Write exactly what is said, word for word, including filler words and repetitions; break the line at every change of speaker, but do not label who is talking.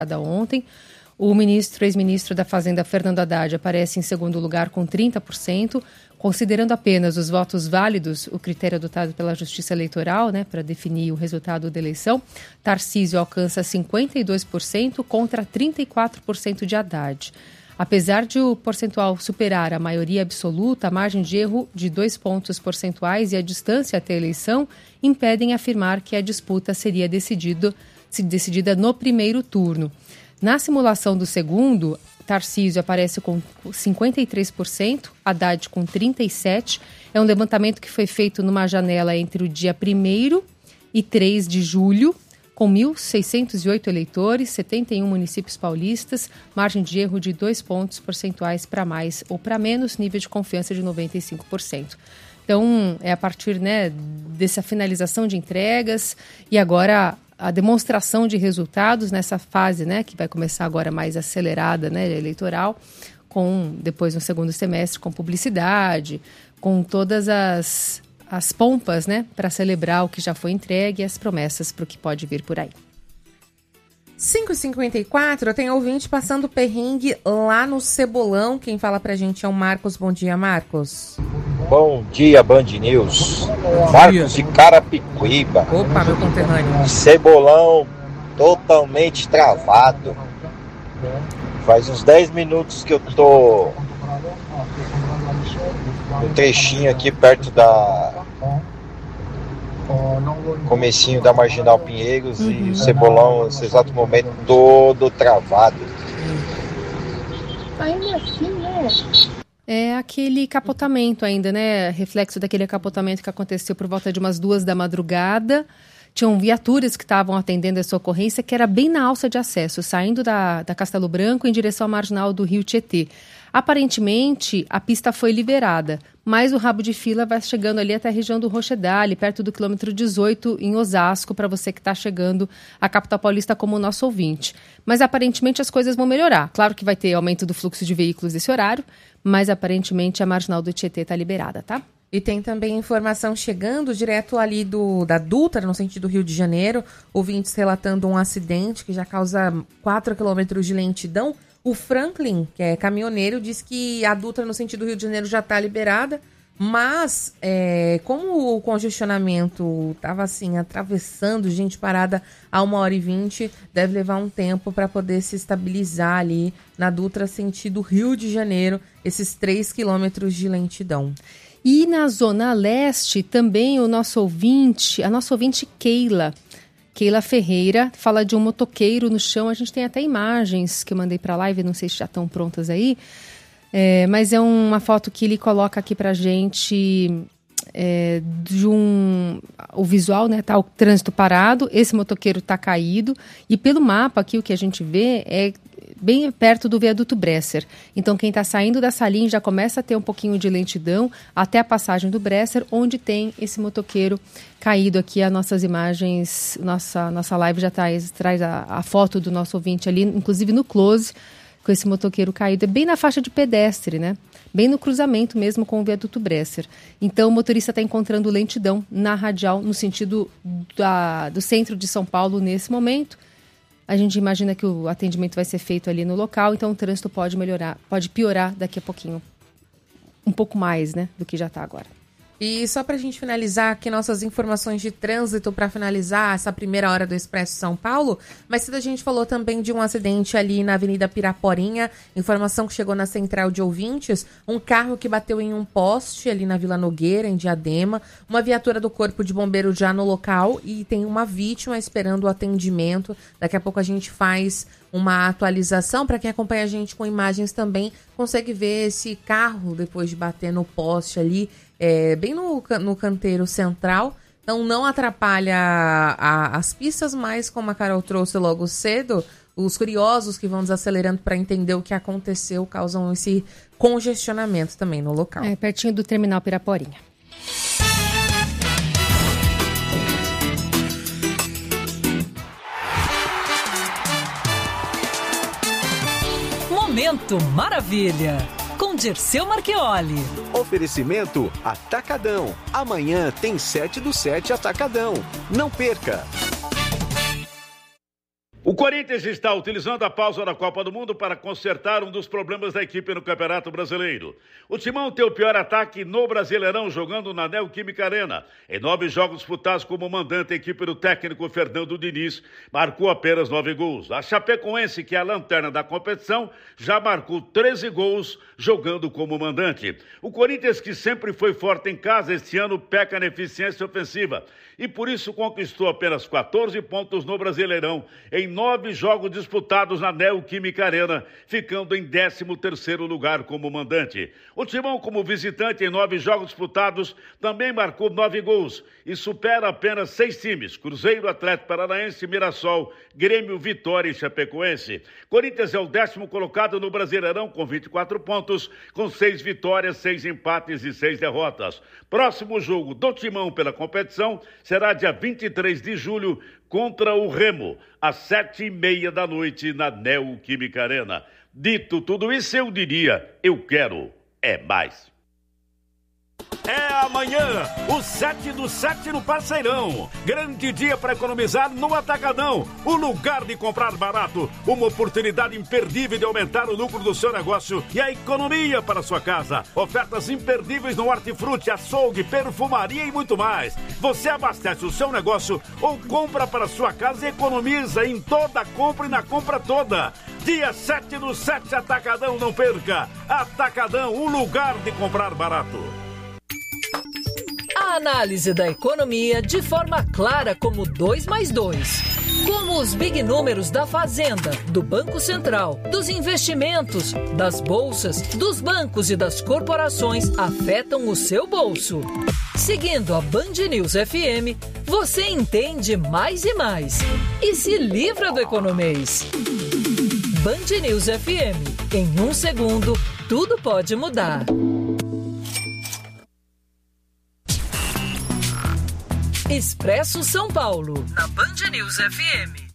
ontem. O ministro, ex-ministro da Fazenda, Fernando Haddad, aparece em segundo lugar com trinta por cento. Considerando apenas os votos válidos, o critério adotado pela Justiça Eleitoral, né, para definir o resultado da eleição, Tarcísio alcança cinquenta e dois por cento contra trinta e quatro por cento de Haddad. Apesar de o percentual superar a maioria absoluta, a margem de erro de dois pontos percentuais e a distância até a eleição impedem afirmar que a disputa seria decidido, se decidida no primeiro turno. Na simulação do segundo, Tarcísio aparece com cinquenta e três por cento, Haddad com trinta e sete por cento. É um levantamento que foi feito numa janela entre o dia primeiro e três de julho, com mil seiscentos e oito eleitores, setenta e um municípios paulistas, margem de erro de dois pontos percentuais para mais ou para menos, nível de confiança de noventa e cinco por cento. Então, é a partir, né, dessa finalização de entregas e agora a demonstração de resultados nessa fase, né, que vai começar agora mais acelerada, né, eleitoral, com depois no segundo semestre com publicidade, com todas as, as pompas, né, para celebrar o que já foi entregue e as promessas para o que pode vir por aí.
cinco e cinquenta e quatro, tem ouvinte passando perrengue lá no Cebolão. Quem fala pra gente é o Marcos. Bom dia, Marcos.
Bom dia, Band News.
Bom
Marcos
dia.
de Carapicuíba.
Opa, meu conterrâneo.
Cebolão totalmente travado. Faz uns dez minutos que eu tô no trechinho aqui perto da comecinho da Marginal Pinheiros, uhum. E o Cebolão, nesse exato momento, todo travado.
Ainda assim, né? É aquele capotamento ainda, né? Reflexo daquele capotamento que aconteceu por volta de umas duas da madrugada. Tinham viaturas que estavam atendendo essa ocorrência, que era bem na alça de acesso, saindo da, da Castelo Branco em direção à marginal do Rio Tietê. Aparentemente, a pista foi liberada, mas o rabo de fila vai chegando ali até a região do Rochedale, perto do quilômetro dezoito, em Osasco, para você que está chegando à capital paulista como nosso ouvinte. Mas aparentemente as coisas vão melhorar. Claro que vai ter aumento do fluxo de veículos nesse horário, mas aparentemente a marginal do Tietê está liberada, tá?
E tem também informação chegando direto ali do, da Dutra, no sentido Rio de Janeiro, ouvintes relatando um acidente que já causa quatro quilômetros de lentidão. O Franklin, que é caminhoneiro, diz que a Dutra no sentido Rio de Janeiro já está liberada, mas é, como o congestionamento estava assim, atravessando, gente parada a uma hora e vinte, deve levar um tempo para poder se estabilizar ali na Dutra sentido Rio de Janeiro, esses três quilômetros de lentidão.
E na Zona Leste, também o nosso ouvinte, a nossa ouvinte Keila, Keila Ferreira, fala de um motoqueiro no chão. A gente tem até imagens que eu mandei para a live, não sei se já estão prontas aí, é, mas é uma foto que ele coloca aqui para a gente é, de um... O visual, né? Tá o trânsito parado, esse motoqueiro está caído e pelo mapa aqui o que a gente vê é bem perto do viaduto Bresser. Então, quem está saindo dessa linha já começa a ter um pouquinho de lentidão até a passagem do Bresser, onde tem esse motoqueiro caído aqui. As nossas imagens, nossa, nossa live já traz, traz a, a foto do nosso ouvinte ali, inclusive no close, com esse motoqueiro caído. É bem na faixa de pedestre, né? Bem no cruzamento mesmo com o viaduto Bresser. Então, o motorista está encontrando lentidão na radial, no sentido da, do centro de São Paulo nesse momento. A gente imagina que o atendimento vai ser feito ali no local, então o trânsito pode melhorar, pode piorar daqui a pouquinho, um pouco mais, né, do que já está agora.
E só para a gente finalizar aqui nossas informações de trânsito, para finalizar essa primeira hora do Expresso São Paulo, mas a gente falou também de um acidente ali na Avenida Piraporinha, informação que chegou na central de ouvintes, um carro que bateu em um poste ali na Vila Nogueira, em Diadema, uma viatura do Corpo de Bombeiro já no local e tem uma vítima esperando o atendimento. Daqui a pouco a gente faz uma atualização, para quem acompanha a gente com imagens também, consegue ver esse carro depois de bater no poste ali, É, bem no, no canteiro central, então não atrapalha a, a, as pistas, mas como a Carol trouxe logo cedo, os curiosos que vão desacelerando para entender o que aconteceu causam esse congestionamento também no local.
É, pertinho do terminal Piraporinha.
Momento Maravilha, com Dirceu Marchioli.
Oferecimento Atacadão. Amanhã tem sete do sete Atacadão. Não perca! O
Corinthians está utilizando a pausa da Copa do Mundo para consertar um dos problemas da equipe no Campeonato Brasileiro. O Timão tem o pior ataque no Brasileirão, jogando na Neoquímica Arena. Em nove jogos disputados como mandante, a equipe do técnico Fernando Diniz marcou apenas nove gols. A Chapecoense, que é a lanterna da competição, já marcou treze gols jogando como mandante. O Corinthians, que sempre foi forte em casa, este ano peca na eficiência ofensiva e por isso conquistou apenas quatorze pontos no Brasileirão em nove jogos disputados na Neoquímica Arena, ficando em décimo terceiro lugar como mandante. O Timão, como visitante em nove jogos disputados, também marcou nove gols e supera apenas seis times: Cruzeiro, Atlético Paranaense, Mirassol, Grêmio, Vitória e Chapecoense. Corinthians é o décimo colocado no Brasileirão com vinte e quatro pontos, com seis vitórias, seis empates e seis derrotas. Próximo jogo do Timão pela competição será dia vinte e três de julho contra o Remo, às sete e meia da noite na Neoquímica Arena. Dito tudo isso, eu diria, eu quero é mais.
É amanhã, o sete do sete no Parceirão. Grande dia para economizar no Atacadão. O lugar de comprar barato. Uma oportunidade imperdível de aumentar o lucro do seu negócio e a economia para a sua casa. Ofertas imperdíveis no hortifruti, açougue, perfumaria e muito mais. Você abastece o seu negócio ou compra para a sua casa e economiza em toda a compra e na compra toda. Dia sete do sete, Atacadão, não perca. Atacadão, um lugar de comprar barato.
A análise da economia de forma clara como dois mais dois. Como os big números da Fazenda, do Banco Central, dos investimentos, das bolsas, dos bancos e das corporações afetam o seu bolso. Seguindo a Band News F M, você entende mais e mais. E se livra do economês. Band News F M. Em um segundo, tudo pode mudar. Expresso São Paulo, na Band News F M.